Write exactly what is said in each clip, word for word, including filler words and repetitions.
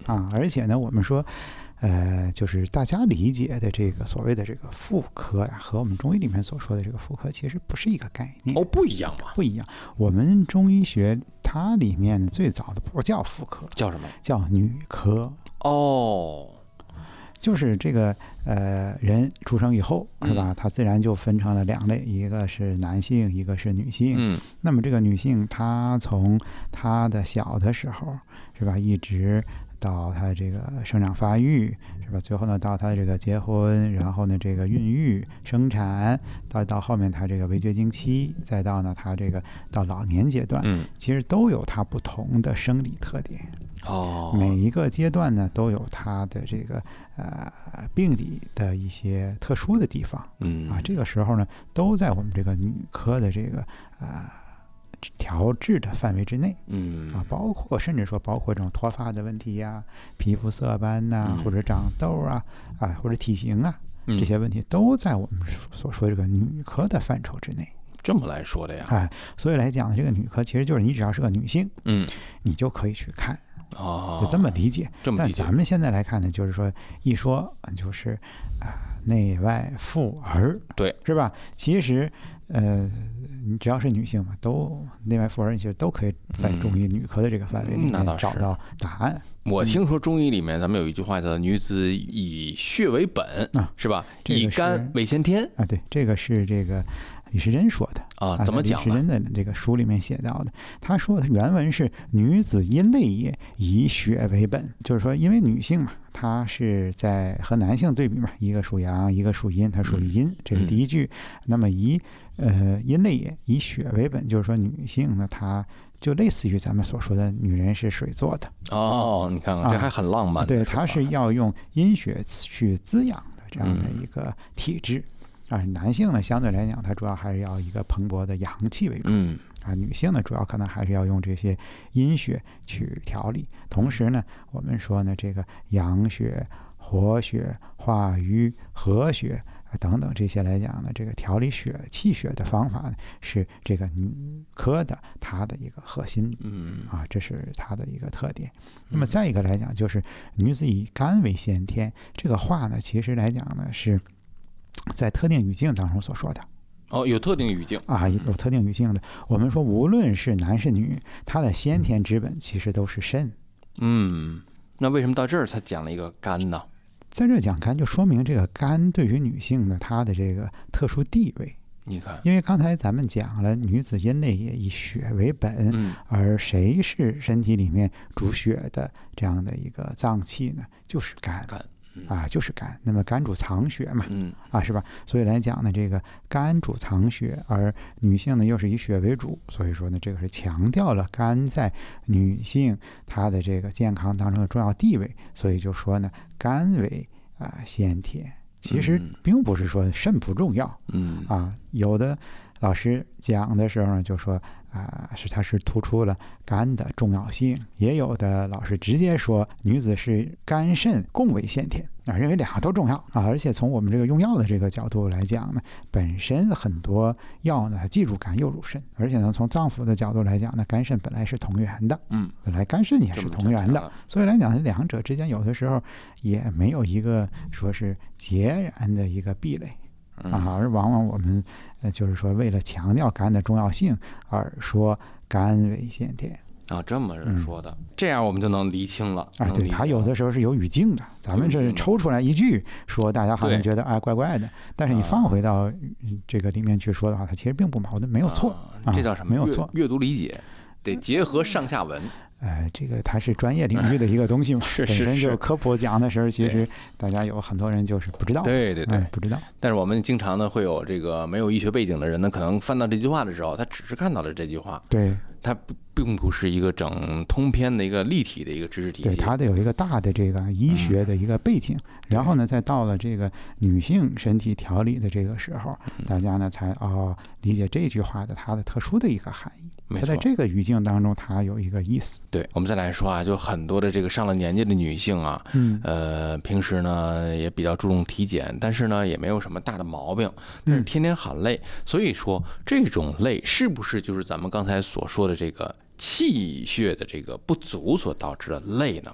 啊，而且呢，我们说。呃，就是大家理解的这个所谓的这个妇科呀，和我们中医里面所说的这个妇科其实不是一个概念哦，不一样吗？ 不一样。我们中医学它里面最早的不叫妇科， 叫什么？ 叫女科。 哦， 就是这个呃，人出生以后是吧？他自然就分成了两类，一个是男性，一个是女性。 嗯， 那么这个女性，她从她的小的时候是吧，一直到她这个生长发育是吧？最后呢，到她这个结婚，然后呢，这个孕育、生产，到到后面她这个围绝经期，再到呢，她这个到老年阶段， 嗯， 其实都有它不同的生理特点。 哦， 每一个阶段呢，都有它的这个呃病理的一些特殊的地方。 嗯啊，这个时候呢，都在我们这个女科的这个呃调治的范围之内。 嗯啊，包括甚至说包括这种脱发的问题呀、皮肤色斑呐、 嗯或者长痘啊啊，或者体型啊嗯这些问题，都在我们所说的这个女科的范畴之内。 这么来说的呀？ 哎，所以来讲呢，这个女科其实就是你只要是个女性， 嗯， 你就可以去看。 哦， 就这么理解， 这么理解。 但咱们现在来看呢，就是说一说就是啊、呃，内外妇儿， 对， 是吧？其实呃，你只要是女性嘛，都内外妇儿，其实都可以在中医女科的这个范围里面找到答案。 嗯、我听说中医里面咱们有一句话叫"女子以血为本"，啊，是吧？ 这个、 以肝为先天啊，对，这个是这个李时珍说的啊，怎么讲呢？ 李时珍的这个书里面写到的，他说的原文是"女子阴类也，以血为本"，就是说，因为女性嘛，她是在和男性对比嘛，一个属阳，一个属阴，它属于阴，这是第一句。那么以呃阴类也，以血为本，就是说女性呢，她就类似于咱们所说的女人是水做的。 哦，你看看，这还很浪漫、啊。 对，它是要用阴血去滋养的这样的一个体质。嗯啊，男性呢，相对来讲，它主要还是要一个蓬勃的阳气为主。 嗯， 啊，女性呢，主要可能还是要用这些阴血去调理。同时呢，我们说呢，这个阳血、活血、化瘀、和血啊等等这些来讲呢，这个调理血气血的方法呢，是这个女科的它的一个核心。 嗯， 啊，这是它的一个特点。那么再一个来讲，就是女子以肝为先天，这个话呢，其实来讲呢是。在特定语境当中所说的哦，有特定语境啊，有特定语境的。我们说，无论是男是女，他的先天之本其实都是肾。 嗯，那为什么到这儿才讲了一个肝呢？ 在这讲肝，就说明这个肝对于女性的它的这个特殊地位。 你看， 因为刚才咱们讲了，女子阴类也以血为本， 嗯， 而谁是身体里面主血的这样的一个脏器呢？就是肝。 肝。 啊，就是肝。那么肝主藏血嘛， 嗯， 啊，是吧？所以来讲呢，这个肝主藏血，而女性呢又是以血为主，所以说呢，这个是强调了肝在女性她的这个健康当中的重要地位。所以就说呢，肝为啊、呃、先天。其实并不是说肾不重要， 嗯啊，有的老师讲的时候呢，就说啊、呃，是它是突出了肝的重要性。也有的老师直接说，女子是肝肾共为先天啊，认为两个都重要啊。而且从我们这个用药的这个角度来讲呢，本身很多药呢，它既入肝又入肾，而且呢，从脏腑的角度来讲呢，肝肾本来是同源的， 嗯， 本来肝肾也是同源的，所以来讲，两者之间有的时候也没有一个说是截然的一个壁垒。啊，而往往我们呃，就是说，为了强调肝的重要性，而说肝为先天啊，这么人说的，嗯、这样我们就能厘清了。 啊，对，它有的时候是有语境的，咱们这抽出来一句说，大家好像觉得哎怪怪的，但是你放回到这个里面去说的话，它其实并不矛盾，没有错。 啊、这叫什么？ 没有错。 阅读理解得结合上下文。 呃，这个它是专业领域的一个东西嘛， 是本身就科普讲的时候，其实大家有很多人就是不知道， 对对对、 嗯，不知道。 但是我们经常呢会有这个没有医学背景的人呢，可能翻到这句话的时候，他只是看到了这句话， 对， 它并不是一个整通篇的一个立体的一个知识体系， 对，它得有一个大的这个医学的一个背景，嗯、然后呢，再到了这个女性身体调理的这个时候，嗯、大家呢才哦理解这句话的它的特殊的一个含义。它在这个语境当中，它有一个意思。 对，我们再来说啊，就很多的这个上了年纪的女性啊， 嗯， 呃，平时呢也比较注重体检，但是呢也没有什么大的毛病，但是天天喊累，嗯、所以说这种累是不是就是咱们刚才所说的这个气血的这个不足所导致的累呢？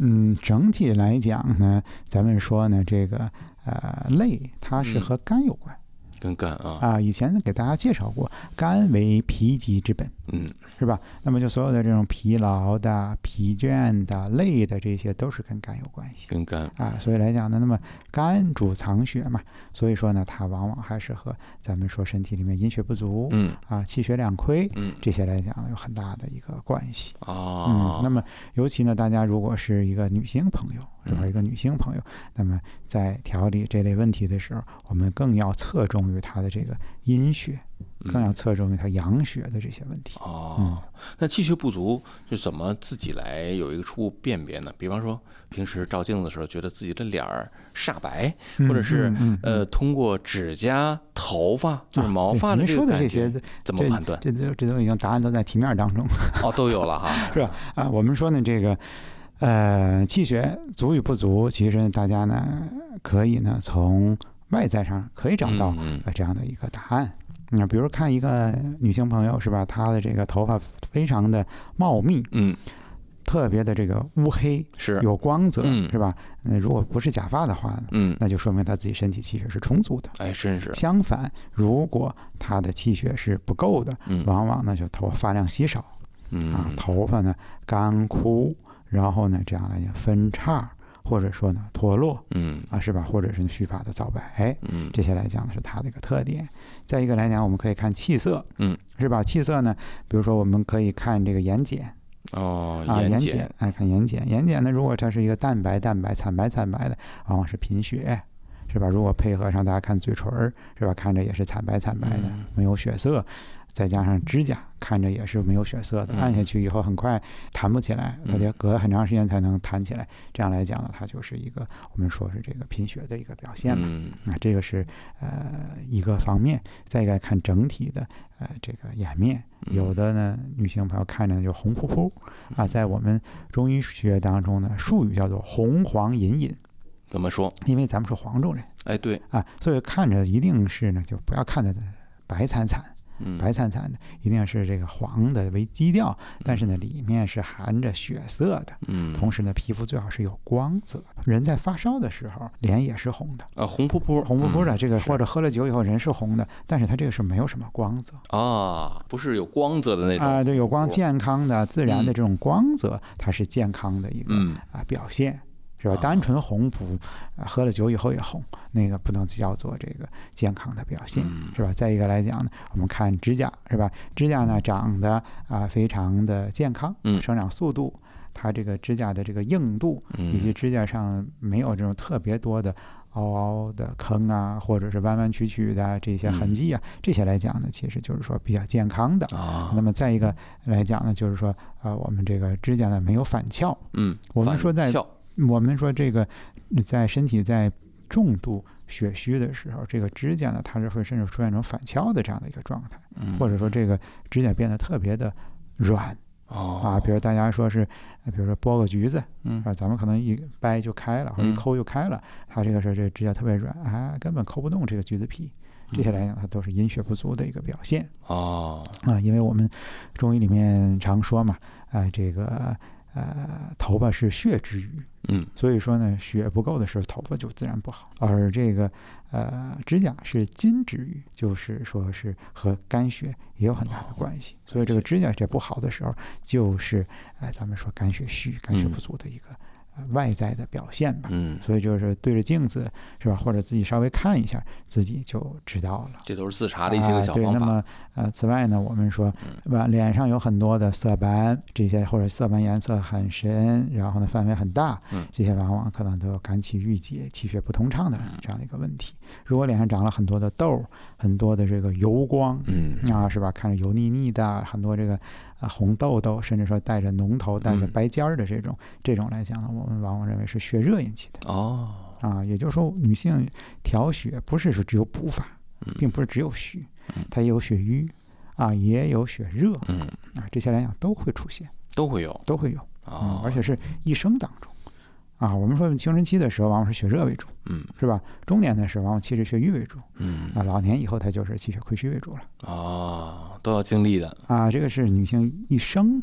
嗯，整体来讲呢，咱们说呢，这个呃泪它是和肝有关。 跟肝啊啊，以前给大家介绍过，肝为脾疾之本， 嗯， 是吧？那么就所有的这种疲劳的、疲倦的、累的，这些都是跟肝有关系， 跟肝啊。所以来讲呢，那么肝主藏血嘛，所以说呢，它往往还是和咱们说身体里面阴血不足， 嗯啊，气血两亏， 嗯， 这些来讲有很大的一个关系啊。 嗯，那么尤其呢，大家如果是一个女性朋友，是吧？一个女性朋友，那么在调理这类问题的时候，我们更要侧重于她的这个阴血，更要侧重于她阳血的这些问题。 哦， 嗯， 那气血不足是怎么自己来有一个初步辨别呢？比方说平时照镜子的时候，觉得自己的脸儿煞白， 嗯、 或者是、 嗯嗯嗯、 呃，通过指甲、头发，就是毛发的这个感觉， 您说的这些怎么判断？ 这这这都已经答案都在题面当中。 哦，都有了哈， 是吧？啊，我们说呢，这个。呃，气血足与不足，其实大家呢可以呢从外在上可以找到呃这样的一个答案。那、嗯、比如看一个女性朋友是吧，她的这个头发非常的茂密， 嗯， 特别的这个乌黑， 是有光泽， 嗯、 是吧？那如果不是假发的话， 嗯， 那就说明她自己身体气血是充足的。 哎，真是。 相反，如果她的气血是不够的， 嗯、 往往呢就头发发量稀少， 嗯啊，头发呢干枯。然后呢，这样来讲分叉，或者说呢脱落， 嗯啊是吧？或者是须发的早白， 嗯， 这些来讲呢是它的一个特点。再一个来讲，我们可以看气色， 嗯， 是吧？气色呢，比如说我们可以看这个眼睑， 哦， 啊眼睑， 哎看眼睑，眼睑呢，如果它是一个淡白淡白、惨白惨白的，往往是贫血，是吧？如果配合上大家看嘴唇，是吧？看着也是惨白惨白的， 嗯、 没有血色。再加上指甲看着也是没有血色的，按下去以后很快弹不起来，它得隔很长时间才能弹起来。这样来讲呢，它就是一个我们说是这个贫血的一个表现嘛。啊，这个是呃一个方面。再一个看整体的呃这个颜面，有的呢女性朋友看着就红扑扑啊，在我们中医学当中呢，术语叫做红黄隐隐。 怎么说？ 因为咱们是黄种人， 哎对啊，所以看着一定是呢，就不要看着白惨惨。白惨惨的，一定是这个黄的为基调，但是呢，里面是含着血色的。 嗯， 同时呢，皮肤最好是有光泽。人在发烧的时候，脸也是红的， 啊，红扑扑， 红扑扑的。这个、 嗯、 或者喝了酒以后人是红的，但是它这个是没有什么光泽啊，不是有光泽的那种啊，对，有光健康的自然的这种光泽，嗯、它是健康的一个、 嗯、 啊表现。是吧？单纯红不、啊，喝了酒以后也红，那个不能叫做这个健康的表现，是吧？再一个来讲呢，我们看指甲，是吧？指甲呢长得啊非常的健康，生长速度，它这个指甲的这个硬度，以及指甲上没有这种特别多的凹凹的坑啊，或者是弯弯曲曲的这些痕迹啊，这些来讲呢，其实就是说比较健康的。那么再一个来讲呢，就是说呃，我们这个指甲呢没有反翘， 嗯， 我们说在。我们说这个在身体在重度血虚的时候，这个指甲呢，它是会甚至出现一种反翘的这样的一个状态， 嗯、 或者说这个指甲变得特别的软、 哦、 啊，比如大家说是，比如说剥个橘子， 嗯啊，咱们可能一掰就开了，或者一抠就开了，它这个是这个指甲特别软啊，根本抠不动这个橘子皮。这些来讲，它都是阴血不足的一个表现哦啊，因为我们中医里面常说嘛，啊，这个。呃，头发是血之余， 嗯， 所以说呢，血不够的时候，头发就自然不好。而这个呃，指甲是筋之余，就是说是和肝血也有很大的关系。所以这个指甲这不好的时候，就是呃，咱们说肝血虚、肝血不足的一个。呃、外在的表现吧， 嗯， 所以就是对着镜子是吧，或者自己稍微看一下，自己就知道了。 这都是自查的一些个小方法。 啊、对，那么呃，此外呢，我们说，对吧？脸上有很多的色斑，这些或者色斑颜色很深，然后呢范围很大， 嗯， 这些往往可能都有肝气郁结、气血不通畅的这样的一个问题。如果脸上长了很多的痘，很多的这个油光， 嗯啊，是吧？看着油腻腻的，很多这个。啊，红痘痘，甚至说带着脓头、带着白尖儿的这种，嗯、这种来讲呢，我们往往认为是血热引起的。 哦， 啊，也就是说，女性调血不是说只有补法，并不是只有虚，它也有血瘀，啊，也有血热， 嗯， 啊，这些来讲都会出现， 都会有， 都会有， 哦、 嗯，而且是一生当中。啊，我们说青春期的时候往往是血热为主， 嗯， 是吧？中年的时候往往气滞血瘀为主， 嗯， 啊，老年以后它就是气血亏虚为主了。 哦，都要经历的啊，这个是女性一生的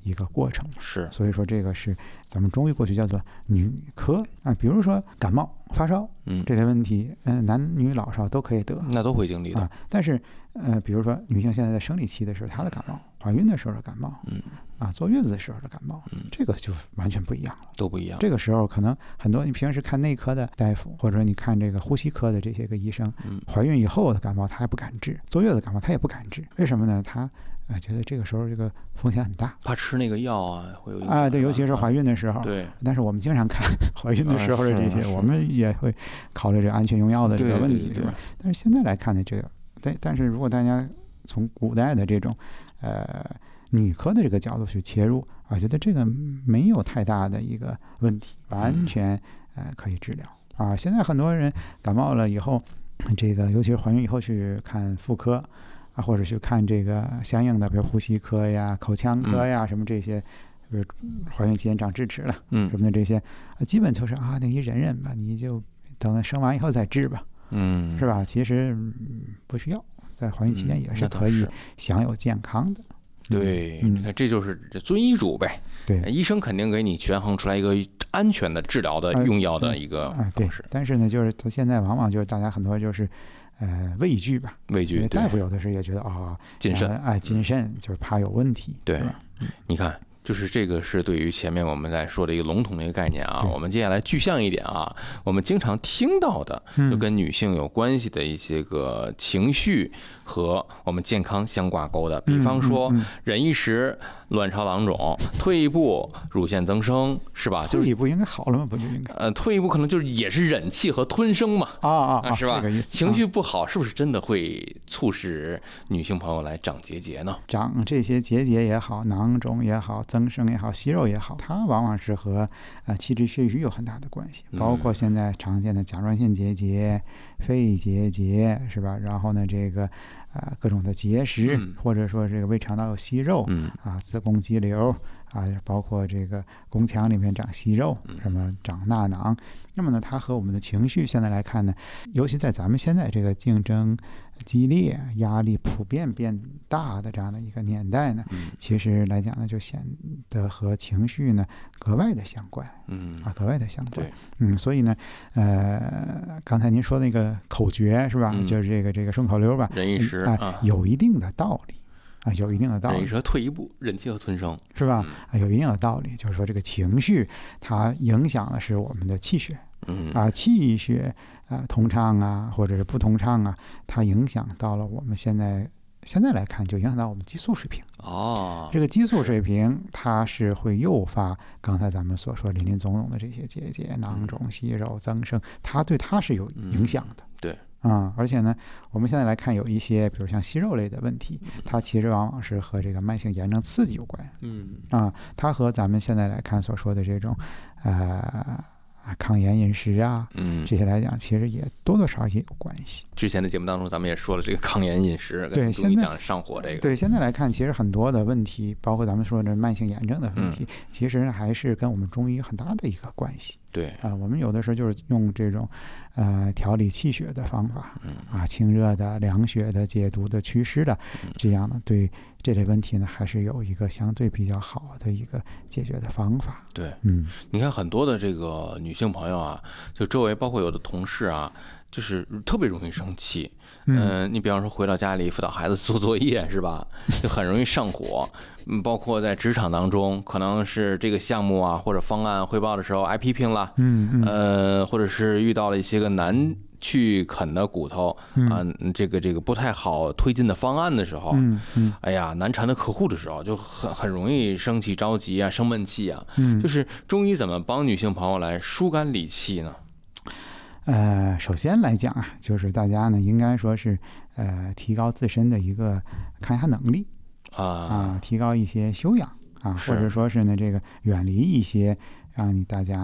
一个过程。 是， 所以说这个是咱们中医过去叫做女科啊，比如说感冒、发烧， 嗯， 这类问题，嗯、呃，男女老少都可以得， 那都会经历的。 啊，但是呃，比如说女性现在在生理期的时候，她的感冒，怀孕的时候的感冒， 嗯， 啊，坐月子的时候的感冒， 嗯， 这个就完全不一样了， 都不一样。 这个时候可能很多你平时看内科的大夫，或者你看这个呼吸科的这些个医生， 嗯， 怀孕以后的感冒他还不敢治，坐月子感冒他也不敢治，为什么呢？他啊，觉得这个时候这个风险很大， 怕吃那个药啊会有影响啊，对，尤其是怀孕的时候。 啊、对， 但是我们经常看怀孕的时候的这些， 啊、 我们也会考虑这个安全用药的这个问题， 对对对对是吧？但是现在来看呢，这个，但但是如果大家从古代的这种呃女科的这个角度去切入，我觉得这个没有太大的一个问题，完全呃可以治疗啊。现在很多人感冒了以后，这个尤其是怀孕以后去看妇科。啊，或者去看这个相应的，比如呼吸科呀、口腔科呀，嗯、什么这些，比如怀孕期间长智齿了，嗯，什么的这些，啊，基本就是啊，那你忍忍吧，你就等生完以后再治吧， 嗯， 是吧？其实、嗯、不需要，在怀孕期间也是可以享有健康的。 嗯、对，嗯、你看这就是遵医嘱呗。 对， 医生肯定给你权衡出来一个安全的治疗的、呃、用药的一个方式。 啊、对，但是呢，就是他现在往往就是大家很多就是。呃，畏惧吧， 畏惧。 大夫有的时候也觉得啊，哦、 谨慎， 哎、呃，谨慎，就是怕有问题， 对吧？ 你看，就是这个是对于前面我们在说的一个笼统的一个概念啊。我们接下来具象一点啊，我们经常听到的，就跟女性有关系的一些个情绪和我们健康相挂钩的，比方说忍一时卵巢囊肿，退一步乳腺增生，是吧？ 退一步应该好了吗？不就应该？ 呃，退一步可能就是也是忍气和吞声嘛。 啊啊啊， 是吧？ 这个意思。 情绪不好，是不是真的会促使女性朋友来长结节呢？ 长这些结节也好，囊肿也好，增生也好，息肉也好，它往往是和呃气滞血瘀有很大的关系，包括现在常见的甲状腺结节、肺结节，是吧？然后呢，这个。啊、呃，各种的结石， 嗯、 或者说这个胃肠道有息肉， 嗯啊，子宫肌瘤啊，包括这个宫腔里面长息肉，什么长纳囊。那么呢，它和我们的情绪现在来看呢，尤其在咱们现在这个竞争激烈、压力普遍变大的这样的一个年代呢， 嗯、 其实来讲呢，就显得和情绪呢格外的相关， 嗯啊，格外的相关。 对， 嗯，所以呢，呃，刚才您说那个口诀是吧？ 嗯、 就是这个这个顺口溜吧， 忍一时啊、呃，有一定的道理。啊，有一定的道理。 忍一时退一步，忍气和吞声， 是吧？啊，有一定的道理，就是说这个情绪它影响的是我们的气血， 嗯啊，气血啊通畅啊，或者是不通畅啊，它影响到了我们现在现在来看，就影响到我们激素水平。 哦， 这个激素水平它是会诱发刚才咱们所说林林总总的这些结节、囊肿、息肉、增生，它对它是有影响的。 嗯、对。 啊、嗯，而且呢，我们现在来看有一些，比如像息肉类的问题，它其实往往是和这个慢性炎症刺激有关。 嗯啊，它和咱们现在来看所说的这种，呃，抗炎饮食啊， 嗯， 这些来讲，其实也多多少少也有关系。 之前的节目当中，咱们也说了这个抗炎饮食， 对，现在讲上火这个， 对，现在来看，其实很多的问题，包括咱们说的慢性炎症的问题， 嗯、 其实还是跟我们中医很大的一个关系。 对啊、呃，我们有的时候就是用这种，呃，调理气血的方法， 嗯啊，清热的、凉血的、解毒的、祛湿的，这样呢，对这类问题呢，还是有一个相对比较好的一个解决的方法。 对， 嗯， 你看很多的这个女性朋友啊，就周围包括有的同事啊，就是特别容易生气。嗯、呃，你比方说回到家里辅导孩子做作业是吧，就很容易上火。嗯，包括在职场当中，可能是这个项目啊或者方案汇报的时候挨批评了， 嗯嗯， 呃，或者是遇到了一些个难去啃的骨头啊、呃，这个这个不太好推进的方案的时候， 嗯嗯， 哎呀，难缠的客户的时候，就很很容易生气、着急啊，生闷气啊。 嗯， 就是中医怎么帮女性朋友来疏肝理气呢？ 呃，首先来讲啊，就是大家呢应该说是呃提高自身的一个抗压能力啊啊，提高一些修养啊，或者说是呢这个远离一些让你大家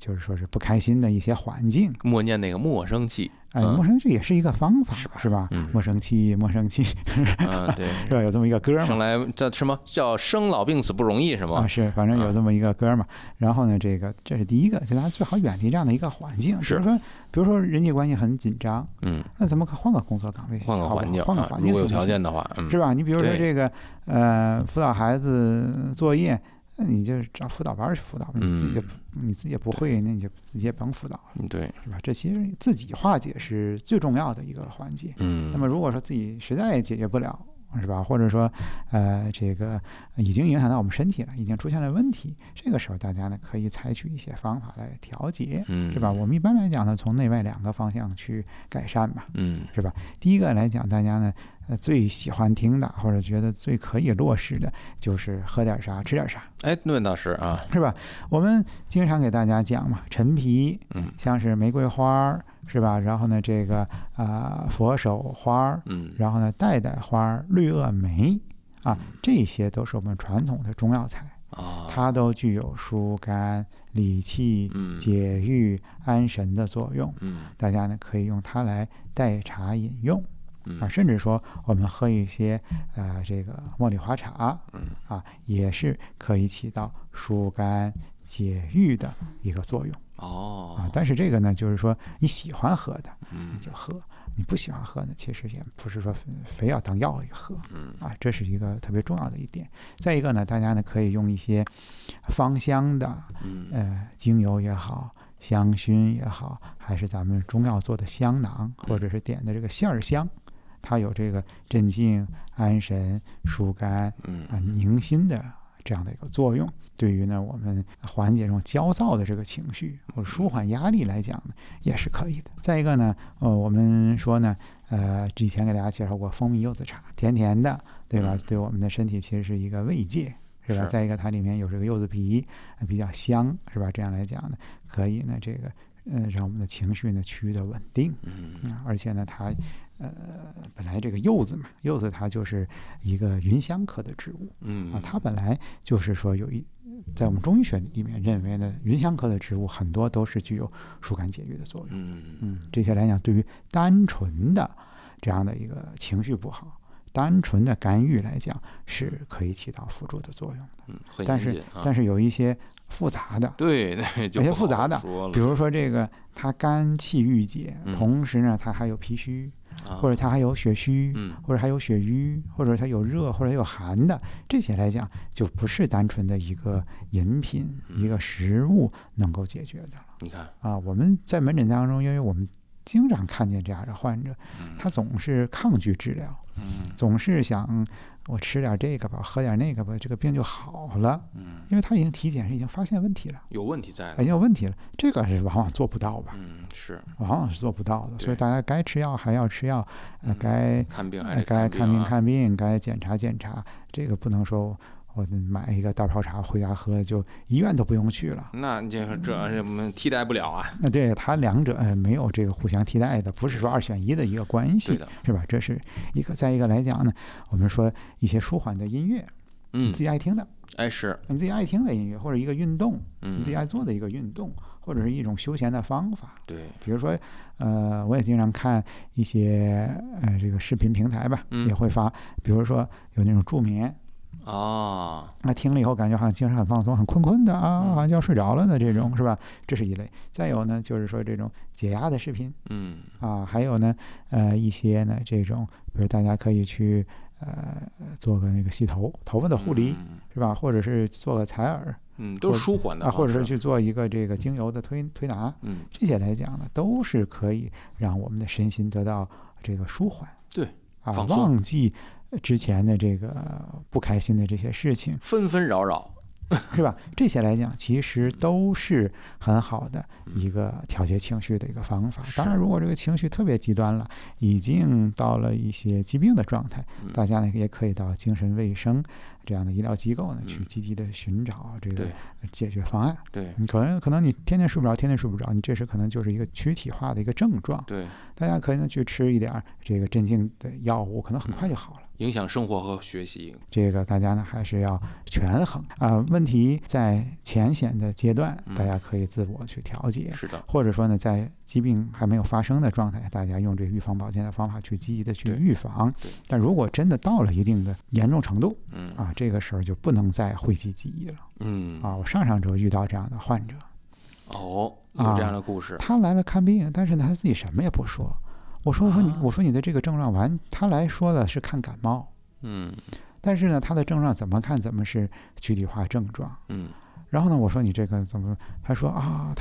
就是说是不开心的一些环境， 默念那个莫生气。 哎，莫生气也是一个方法， 是吧？ 是吧？ 嗯， 莫生气，莫生气， 嗯，对， 是吧？有这么一个歌嘛？ 生来叫什么叫生老病死不容易，是吗？ 啊，是，反正有这么一个歌嘛。然后呢，这个这是第一个，就大家最好远离这样的一个环境。比如说，比如说人际关系很紧张， 嗯， 那咱们可换个工作岗位， 换个环境， 换个环境， 如果有条件的话， 是吧？你比如说这个，呃，辅导孩子作业。那你就找辅导班去辅导，你自己就、嗯、你自己也不会，那你就自己也甭辅导， 对， 是吧？这其实自己化解是最重要的一个环节。 嗯， 那么如果说自己实在解决不了，是吧？或者说，呃，这个已经影响到我们身体了，已经出现了问题，这个时候大家呢可以采取一些方法来调节， 嗯， 是吧？我们一般来讲呢，从内外两个方向去改善吧， 嗯， 是吧？第一个来讲，大家呢。呃，最喜欢听的或者觉得最可以落实的，就是喝点啥吃点啥。 哎，那倒是啊， 是吧？我们经常给大家讲嘛，陈皮， 嗯， 像是玫瑰花，是吧？然后呢，这个啊、呃、佛手花， 嗯， 然后呢带带花、绿萼梅啊，这些都是我们传统的中药材啊， 它都具有疏肝、理气、 嗯、 解郁、安神的作用。 嗯， 大家呢可以用它来代茶饮用。啊， 嗯、 甚至说我们喝一些呃这个茉莉花茶， 嗯啊，也是可以起到疏肝解郁的一个作用。 哦， 啊，但是这个呢，就是说你喜欢喝的， 嗯， 你就喝；你不喜欢喝的，其实也不是说非要当药喝。 嗯， 啊，这是一个特别重要的一点。再一个呢，大家呢可以用一些芳香的， 嗯， 呃，精油也好。香薰也好，还是咱们中药做的香囊，或者是点的这个线儿香，它有这个镇静、安神、疏肝、 嗯啊宁心的这样的一个作用。对于呢我们缓解这种焦躁的这个情绪或者舒缓压力来讲呢，也是可以的。再一个呢，呃，我们说呢，呃，之前给大家介绍过蜂蜜柚子茶，甜甜的，对吧？对我们的身体其实是一个慰藉。是吧？再一个，它里面有这个柚子皮，比较香，是吧？这样来讲呢，可以呢，这个呃，让我们的情绪呢趋于的稳定。 嗯啊，而且呢，它呃，本来这个柚子嘛，柚子它就是一个芸香科的植物， 嗯啊，它本来就是说有一，在我们中医学里面认为呢，芸香科的植物很多都是具有疏肝解郁的作用。 嗯嗯，这些来讲，对于单纯的这样的一个情绪不好。单纯的干预来讲是可以起到辅助的作用的， 嗯，很但是、 啊、 但是有一些复杂的， 对， 有些复杂的，比如说这个它肝气郁结， 嗯、 同时呢它还有脾虚， 啊、 或者它还有血虚， 嗯、 或者还有血瘀，或者它有热或者有寒的，这些来讲就不是单纯的一个饮品、 嗯、 一个食物能够解决的了。 你看啊，我们在门诊当中，因为我们经常看见这样的患者，他总是抗拒治疗， 嗯， 总是想我吃点这个吧，喝点那个吧，这个病就好了。 嗯， 因为他已经体检是已经发现问题了， 有问题在了， 已经有问题了，这个是往往做不到吧？ 嗯，是， 往往是做不到的。所以大家该吃药还要吃药，呃，该看病还是该看病啊看病，该检查检查，这个不能说。我买一个大泡茶回家喝，就医院都不用去了。 那这个这我们替代不了啊。 那对它两者呃没有这个互相替代的，不是说二选一的一个关系，是吧？这是一个。再一个来讲呢，我们说一些舒缓的音乐， 嗯， 你自己爱听的， 哎是， 你自己爱听的音乐，或者一个运动， 嗯， 你自己爱做的一个运动，或者是一种休闲的方法。 对， 比如说，呃，我也经常看一些呃这个视频平台吧， 嗯、 也会发，比如说有那种助眠。 哦， 那听了以后感觉好像精神很放松，很困困的啊，好像就要睡着了的这种，是吧？这是一类。再有呢，就是说这种解压的视频， 嗯啊，还有呢，呃，一些呢这种，比如大家可以去呃做个那个洗头，头发的护理， 嗯、 是吧？或者是做个采耳， 嗯，都是舒缓的啊，或者是去做一个这个精油的推推拿， 嗯， 这些来讲呢，都是可以让我们的身心得到这个舒缓， 对， 啊， 放松忘记之前的这个不开心的这些事情， 纷纷扰扰， 是吧？这些来讲，其实都是很好的一个调节情绪的一个方法。当然，如果这个情绪特别极端了，已经到了一些疾病的状态，大家呢也可以到精神卫生这样的医疗机构呢去积极的寻找这个解决方案。 对， 你可能可能你天天睡不着，天天睡不着，你这时可能就是一个躯体化的一个症状。 对， 大家可以呢去吃一点这个镇静的药物，可能很快就好了。 影响生活和学习。 这个大家呢还是要权衡啊、呃。问题在浅显的阶段，大家可以自我去调节， 是的， 或者说呢，在疾病还没有发生的状态，大家用这预防保健的方法去积极的去预防。但如果真的到了一定的严重程度， 嗯啊，这个时候就不能再讳疾忌医了。 嗯啊，我上上周遇到这样的患者。 哦，有这样的故事。 啊、他来了看病，但是呢，他自己什么也不说。我说，我说你，我说你的这个症状完，他来说的是看感冒， 嗯， 但是呢，他的症状怎么看怎么是躯体化症状， 嗯。 然后呢，我说你这个怎么？他说啊，他